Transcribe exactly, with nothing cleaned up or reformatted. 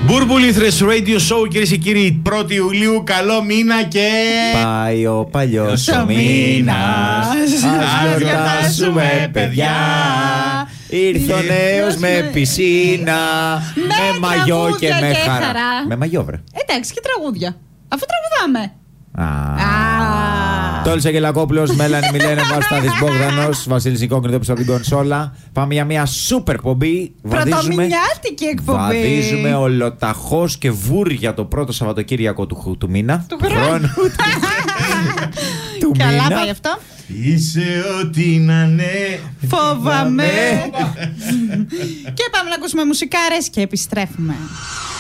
Μπούρμπουλήθρες Radio Show, κυρίες και κύριοι, πρώτη Ιουλίου, καλό μήνα και... Πάει ο παλιός ο μήνας, ας γιορτάσουμε παιδιά. Ήρθε ο νέος με πισίνα, με μαγιό και με χαρά. Με μαγιό, βρε. Εντάξει, και τραγούδια. Αφού τραγουδάμε. Τόλης Αγγελακόπουλος, Μέλανη Μιλένα, Βαστάδης Μπόγδανος, Βασίλης Νικόκριτο πίσω από την κονσόλα. Πάμε για μια σούπερ εκπομπή. Πρωτομηνιάτικη εκπομπή. Βαδίζουμε ολοταχώς και βούρια το πρώτο Σαββατοκύριακο του, του μήνα. Του χρόνου. Του Καλά μήνα. πάει αυτό. Είσαι ό,τι να ναι. Φοβάμαι. Και πάμε να ακούσουμε μουσικάρες και επιστρέφουμε.